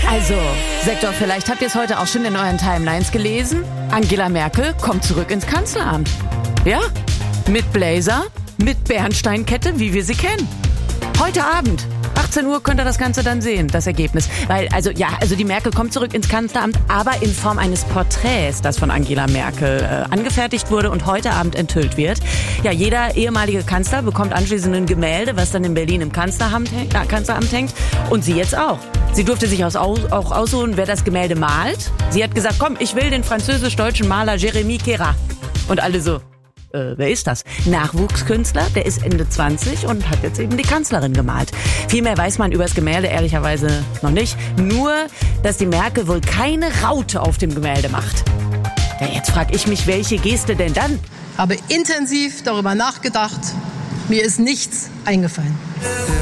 Also, Sektor, vielleicht habt ihr es heute auch schon in euren Timelines gelesen. Angela Merkel kommt zurück ins Kanzleramt. Ja, mit Blazer, mit Bernsteinkette, wie wir sie kennen. Heute Abend, 18 Uhr, könnt ihr das Ganze dann sehen, das Ergebnis. Also die Merkel kommt zurück ins Kanzleramt, aber in Form eines Porträts, das von Angela Merkel angefertigt wurde und heute Abend enthüllt wird. Ja, jeder ehemalige Kanzler bekommt anschließend ein Gemälde, was dann in Berlin im Kanzleramt hängt. Und sie jetzt auch. Sie durfte sich auch aussuchen, wer das Gemälde malt. Sie hat gesagt, komm, ich will den französisch-deutschen Maler Jérémy Kera. Und alle so, wer ist das? Nachwuchskünstler, der ist Ende 20 und hat jetzt eben die Kanzlerin gemalt. Viel mehr weiß man über das Gemälde ehrlicherweise noch nicht. Nur, dass die Merkel wohl keine Raute auf dem Gemälde macht. Ja, jetzt frage ich mich, welche Geste denn dann? Habe intensiv darüber nachgedacht. Mir ist nichts eingefallen.